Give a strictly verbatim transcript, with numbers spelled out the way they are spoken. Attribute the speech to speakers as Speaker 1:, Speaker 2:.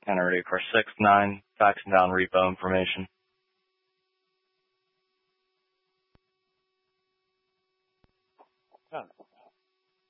Speaker 1: And ready for six nine, faxing down repo information.
Speaker 2: Huh.